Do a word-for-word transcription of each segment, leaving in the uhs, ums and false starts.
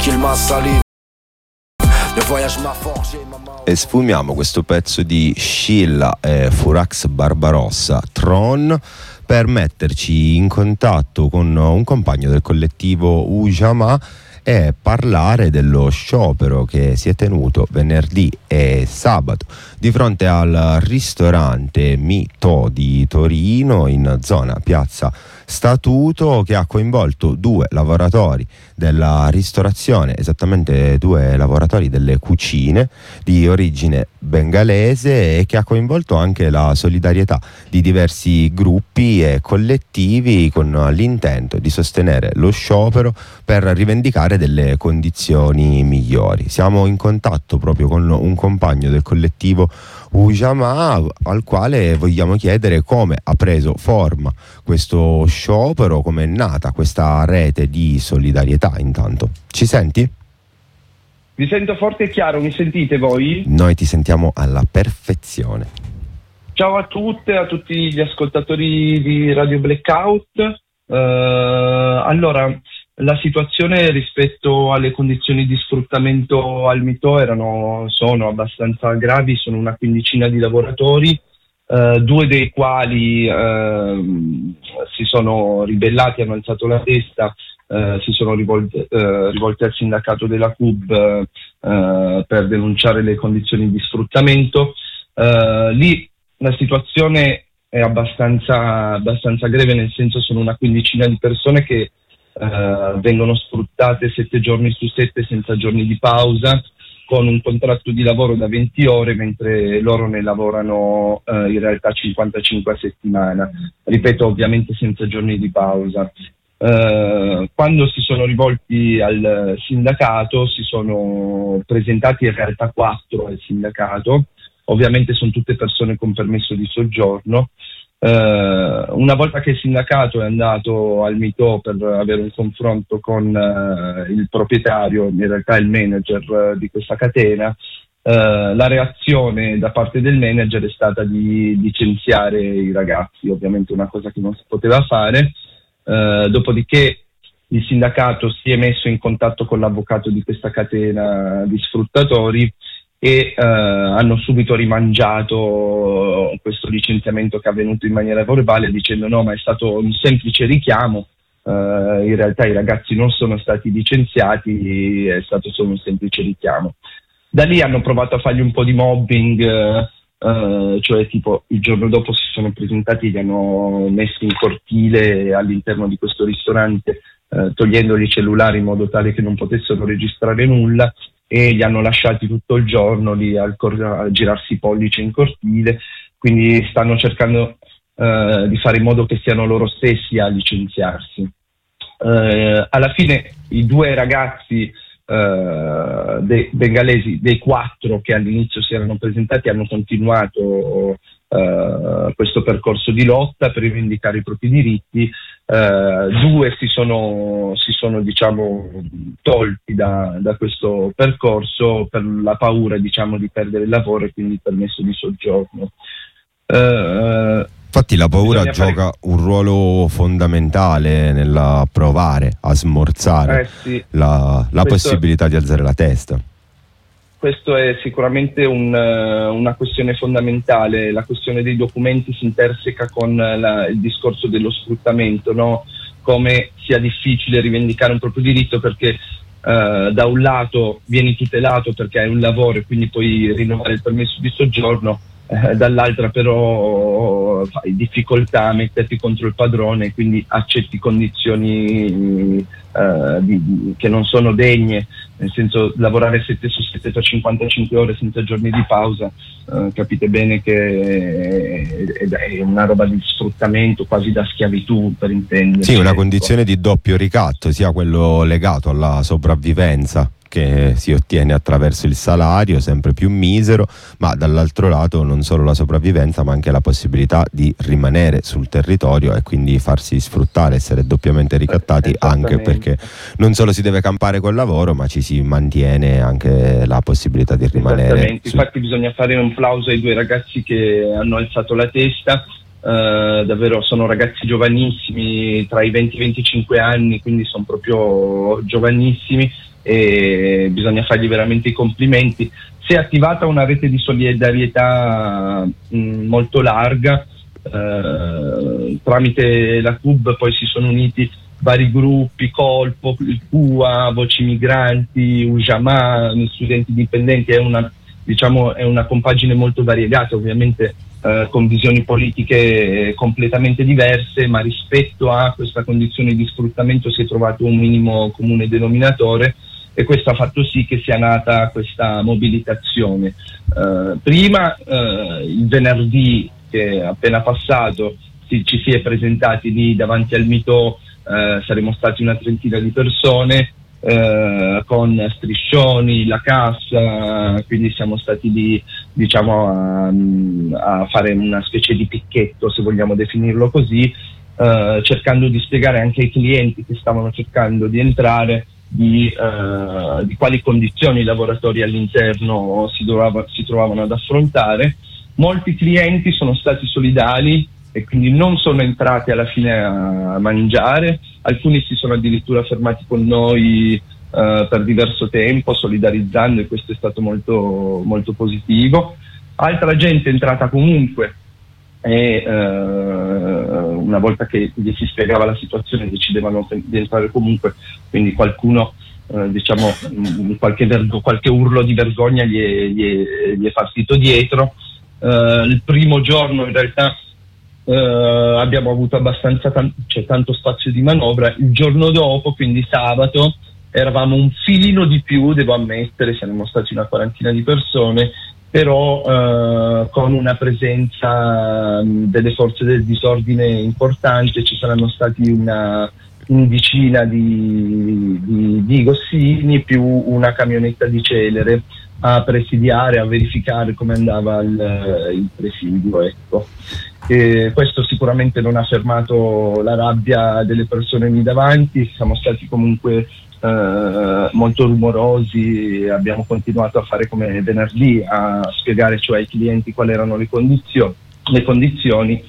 E sfumiamo questo pezzo di Scilla e Furax Barbarossa, Tron, per metterci in contatto con un compagno del collettivo Ujamaa e parlare dello sciopero che si è tenuto venerdì e sabato di fronte al ristorante Mito di Torino, in zona Piazza Statuto, che ha coinvolto due lavoratori della ristorazione, esattamente due lavoratori delle cucine di origine bengalese, e che ha coinvolto anche la solidarietà di diversi gruppi e collettivi con l'intento di sostenere lo sciopero per rivendicare delle condizioni migliori. Siamo in contatto proprio con un compagno del collettivo Ujamaa, al quale vogliamo chiedere come ha preso forma questo sciopero, come è nata questa rete di solidarietà. Intanto ci senti? Vi sento forte e chiaro, mi sentite voi? Noi ti sentiamo alla perfezione. Ciao a tutte, a tutti gli ascoltatori di Radio Blackout. Uh, allora, la situazione rispetto alle condizioni di sfruttamento al Mito erano, sono abbastanza gravi. Sono una quindicina di lavoratori, uh, due dei quali uh, si sono ribellati, hanno alzato la testa, uh, si sono rivolti, uh, rivolti al sindacato della C U B uh, per denunciare le condizioni di sfruttamento. Uh, lì la situazione è abbastanza, abbastanza grave, nel senso sono una quindicina di persone che uh, vengono sfruttate sette giorni su sette senza giorni di pausa, con un contratto di lavoro da venti ore, mentre loro ne lavorano uh, in realtà cinquantacinque a settimana, ripeto, ovviamente senza giorni di pausa. Uh, quando si sono rivolti al sindacato, si sono presentati in realtà quattro al sindacato. Ovviamente sono tutte persone con permesso di soggiorno. Uh, una volta che il sindacato è andato al Mito per avere un confronto con uh, il proprietario, in realtà il manager uh, di questa catena, uh, la reazione da parte del manager è stata di licenziare i ragazzi, ovviamente una cosa che non si poteva fare. Uh, dopodiché il sindacato si è messo in contatto con l'avvocato di questa catena di sfruttatori e uh, hanno subito rimangiato questo licenziamento che è avvenuto in maniera verbale, dicendo no, ma è stato un semplice richiamo, uh, in realtà i ragazzi non sono stati licenziati, è stato solo un semplice richiamo. Da lì hanno provato a fargli un po' di mobbing, uh, uh, cioè tipo il giorno dopo si sono presentati, li hanno messi in cortile all'interno di questo ristorante, uh, togliendogli i cellulari in modo tale che non potessero registrare nulla, e li hanno lasciati tutto il giorno lì al cor- a girarsi i pollici in cortile, quindi stanno cercando uh, di fare in modo che siano loro stessi a licenziarsi. Uh, alla fine i due ragazzi uh, dei bengalesi, dei quattro che all'inizio si erano presentati, hanno continuato Uh, questo percorso di lotta per rivendicare i propri diritti. Uh, due si sono, si sono diciamo tolti da, da questo percorso per la paura, diciamo, di perdere il lavoro e quindi il permesso di soggiorno. Uh, Infatti la paura gioca fare... un ruolo fondamentale nel provare a smorzare eh sì. la, la Questo... possibilità di alzare la testa. Questo è sicuramente un, una questione fondamentale. La questione dei documenti si interseca con la, il discorso dello sfruttamento, no? Come sia difficile rivendicare un proprio diritto, perché uh, da un lato vieni tutelato perché hai un lavoro e quindi puoi rinnovare il permesso di soggiorno, eh, dall'altra però fai difficoltà a metterti contro il padrone e quindi accetti condizioni uh, di, di, che non sono degne. Nel senso, lavorare sette su sette per cinquantacinque ore senza giorni di pausa, eh, capite bene che è, è una roba di sfruttamento, quasi da schiavitù, per intenderci. Sì, una condizione di doppio ricatto, sia quello legato alla sopravvivenza che si ottiene attraverso il salario sempre più misero, ma dall'altro lato non solo la sopravvivenza ma anche la possibilità di rimanere sul territorio e quindi farsi sfruttare, essere doppiamente ricattati, anche perché non solo si deve campare col lavoro ma ci si mantiene anche la possibilità di rimanere su... Infatti bisogna fare un plauso ai due ragazzi che hanno alzato la testa. Uh, davvero sono ragazzi giovanissimi, tra i venti e i venticinque anni, quindi sono proprio giovanissimi, e bisogna fargli veramente i complimenti. Si è attivata una rete di solidarietà mh, molto larga, eh, tramite la C U B poi si sono uniti vari gruppi, Colpo, il C U A, Voci Migranti, Ujama, studenti dipendenti. È una, diciamo, è una compagine molto variegata, ovviamente eh, con visioni politiche completamente diverse, ma rispetto a questa condizione di sfruttamento si è trovato un minimo comune denominatore, e questo ha fatto sì che sia nata questa mobilitazione. Eh, prima, eh, il venerdì che è appena passato, si, ci si è presentati lì davanti al Mito. Eh, saremo stati una trentina di persone, eh, con striscioni, la cassa, quindi siamo stati lì, diciamo, a, a fare una specie di picchetto, se vogliamo definirlo così, eh, cercando di spiegare anche ai clienti che stavano cercando di entrare di, eh, di quali condizioni i lavoratori all'interno si, doveva, si trovavano ad affrontare. Molti clienti sono stati solidali e quindi non sono entrati alla fine a mangiare, alcuni si sono addirittura fermati con noi eh, per diverso tempo, solidarizzando, e questo è stato molto, molto positivo. Altra gente è entrata comunque e eh, una volta che gli si spiegava la situazione decidevano di entrare comunque, quindi qualcuno eh, diciamo qualche, qualche urlo di vergogna gli è, gli è, gli è partito dietro. Eh, il primo giorno in realtà Uh, abbiamo avuto abbastanza tan- cioè, tanto spazio di manovra. Il giorno dopo, quindi sabato, eravamo un filino di più, devo ammettere, saremmo stati una quarantina di persone, però uh, con una presenza um, delle forze del disordine importante. Ci saranno stati una undicina di, di, di gossini più una camionetta di Celere a presidiare, a verificare come andava il, il presidio, ecco. E questo sicuramente non ha fermato la rabbia delle persone lì davanti. Siamo stati comunque eh, molto rumorosi, abbiamo continuato a fare come venerdì, a spiegare cioè ai clienti quali erano le condizioni, le condizioni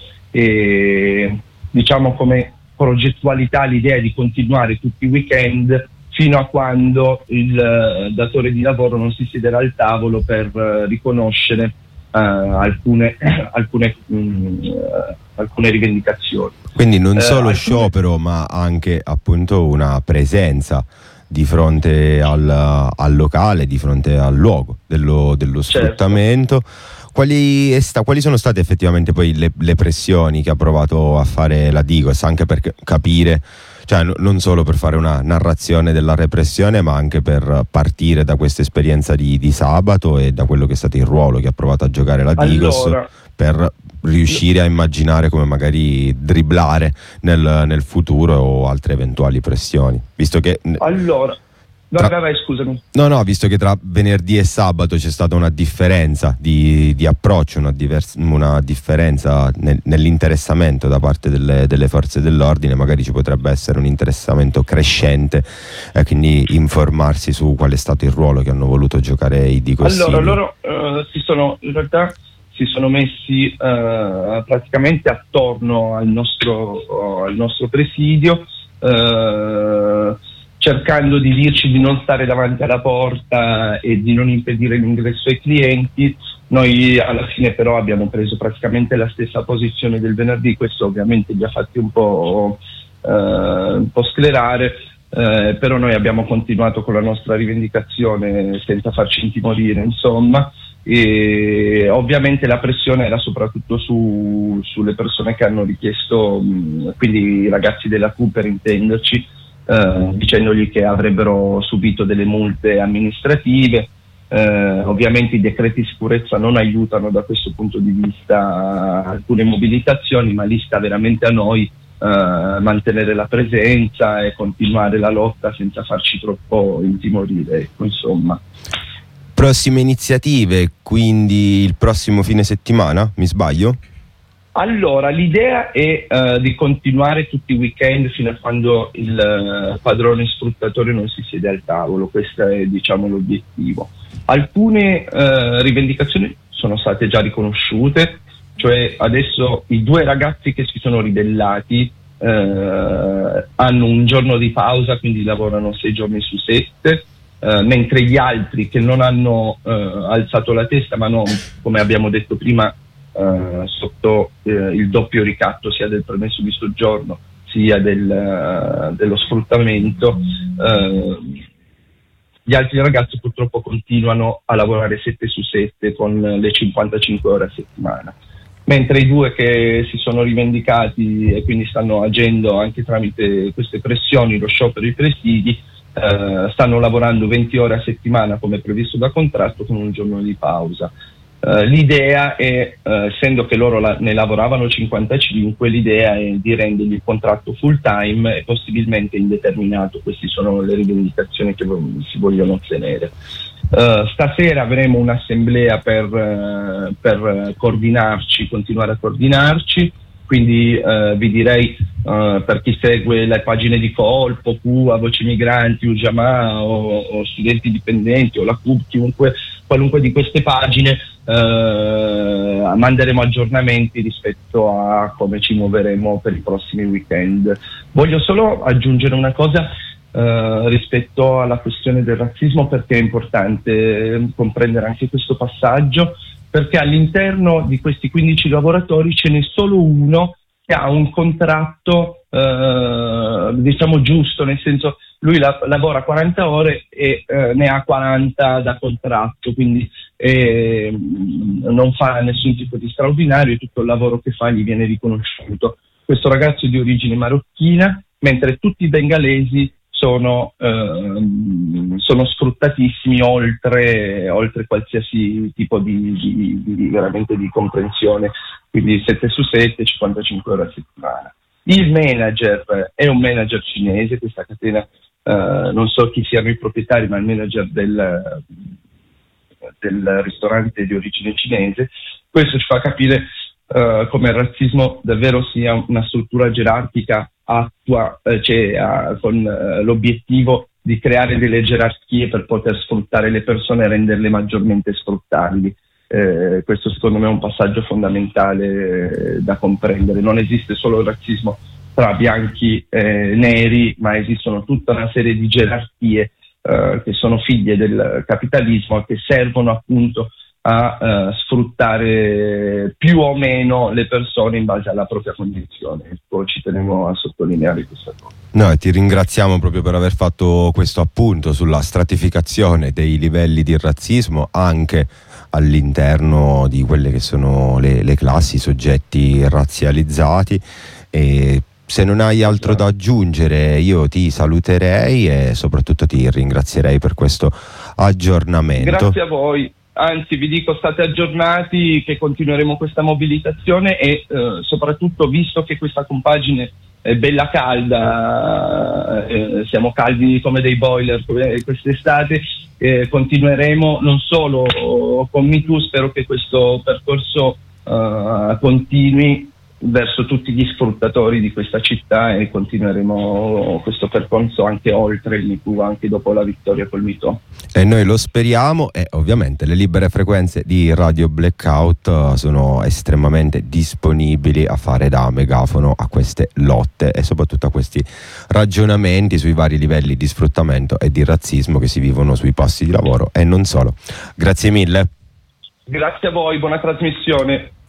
e diciamo come progettualità l'idea è di continuare tutti i weekend fino a quando il uh, datore di lavoro non si siederà al tavolo per uh, riconoscere uh, alcune, alcune, um, uh, alcune rivendicazioni. Quindi non solo uh, sciopero, alcune... ma anche appunto una presenza di fronte al, al locale, di fronte al luogo dello, dello sfruttamento. Certo. Quali, sta, quali sono state effettivamente poi le, le pressioni che ha provato a fare la Digos, anche per capire, cioè n- non solo per fare una narrazione della repressione, ma anche per partire da questa esperienza di, di sabato e da quello che è stato il ruolo che ha provato a giocare la Digos, allora, per riuscire a immaginare come magari dribblare nel, nel futuro o altre eventuali pressioni, visto che allora Tra... Vai, vai, scusami. No, no, visto che tra venerdì e sabato c'è stata una differenza di, di approccio, una, divers... una differenza nel, nell'interessamento da parte delle, delle forze dell'ordine, magari ci potrebbe essere un interessamento crescente, eh, quindi informarsi su qual è stato il ruolo che hanno voluto giocare i Digossini. Allora, loro uh, si sono, in realtà si sono messi uh, praticamente attorno al nostro, uh, al nostro presidio, uh, cercando di dirci di non stare davanti alla porta e di non impedire l'ingresso ai clienti. Noi alla fine però abbiamo preso praticamente la stessa posizione del venerdì, questo ovviamente li ha fatti un po', eh, un po' sclerare, eh, però noi abbiamo continuato con la nostra rivendicazione senza farci intimorire, insomma, e ovviamente la pressione era soprattutto su, sulle persone che hanno richiesto, mh, quindi i ragazzi della C U per intenderci, Uh, dicendogli che avrebbero subito delle multe amministrative. Uh, ovviamente i decreti di sicurezza non aiutano da questo punto di vista alcune mobilitazioni, ma lì sta veramente a noi uh, mantenere la presenza e continuare la lotta senza farci troppo intimorire, ecco, insomma. Prossime iniziative, quindi il prossimo fine settimana, mi sbaglio? Allora, l'idea è uh, di continuare tutti i weekend fino a quando il uh, padrone sfruttatore non si siede al tavolo. Questo è, diciamo, l'obiettivo. Alcune uh, rivendicazioni sono state già riconosciute, cioè adesso i due ragazzi che si sono ribellati uh, hanno un giorno di pausa, quindi lavorano sei giorni su sette. eh, mentre gli altri che non hanno eh, alzato la testa, ma non, come abbiamo detto prima, eh, sotto eh, il doppio ricatto sia del permesso di soggiorno sia del, uh, dello sfruttamento, eh, gli altri ragazzi purtroppo continuano a lavorare sette su sette con le cinquantacinque ore a settimana, mentre i due che si sono rivendicati e quindi stanno agendo anche tramite queste pressioni, lo sciopero e i presidi, eh, stanno lavorando venti ore a settimana come previsto da contratto con un giorno di pausa. Uh, l'idea è, uh, essendo che loro la, ne lavoravano cinquantacinque, l'idea è di rendergli il contratto full time e possibilmente indeterminato. Queste sono le rivendicazioni che vo- si vogliono ottenere. Uh, stasera avremo un'assemblea per, uh, per coordinarci, continuare a coordinarci, quindi uh, vi direi, uh, per chi segue le pagine di Colpo, Q, a Voci Migranti, Ujamaa o, o Studenti Dipendenti o la Q, chiunque, qualunque di queste pagine, Uh, manderemo aggiornamenti rispetto a come ci muoveremo per i prossimi weekend. Voglio solo aggiungere una cosa uh, rispetto alla questione del razzismo, perché è importante comprendere anche questo passaggio, perché all'interno di questi quindici lavoratori ce n'è solo uno che ha un contratto uh, diciamo giusto, nel senso lui la, lavora quaranta ore e eh, ne ha quaranta da contratto, quindi eh, non fa nessun tipo di straordinario e tutto il lavoro che fa gli viene riconosciuto. Questo ragazzo è di origine marocchina, mentre tutti i bengalesi sono, eh, sono sfruttatissimi oltre, oltre qualsiasi tipo di, di, di, veramente di comprensione, quindi sette su sette, cinquantacinque ore a settimana. Il manager è un manager cinese, questa catena, Uh, non so chi siano i proprietari, ma il manager del, del ristorante di origine cinese. Questo ci fa capire uh, come il razzismo davvero sia una struttura gerarchica attua, eh, cioè, uh, con uh, l'obiettivo di creare delle gerarchie per poter sfruttare le persone e renderle maggiormente sfruttabili. Eh, questo secondo me è un passaggio fondamentale eh, da comprendere. Non esiste solo il razzismo tra bianchi e eh, neri, ma esistono tutta una serie di gerarchie eh, che sono figlie del capitalismo e che servono appunto a eh, sfruttare più o meno le persone in base alla propria condizione. Ecco, ci tenevo a sottolineare questa cosa. No, e ti ringraziamo proprio per aver fatto questo appunto sulla stratificazione dei livelli di razzismo anche all'interno di quelle che sono le, le classi, i soggetti razzializzati. E se non hai altro da aggiungere, io ti saluterei e soprattutto ti ringrazierei per questo aggiornamento. Grazie a voi, anzi vi dico, state aggiornati che continueremo questa mobilitazione e eh, soprattutto, visto che questa compagine è bella calda, eh, siamo caldi come dei boiler quest'estate, eh, continueremo non solo con MeToo, spero che questo percorso eh, continui verso tutti gli sfruttatori di questa città e continueremo questo percorso anche oltre il MeToo, anche dopo la vittoria col MeToo. E noi lo speriamo, e ovviamente le libere frequenze di Radio Blackout sono estremamente disponibili a fare da megafono a queste lotte e soprattutto a questi ragionamenti sui vari livelli di sfruttamento e di razzismo che si vivono sui posti di lavoro e non solo. Grazie mille. Grazie a voi, buona trasmissione.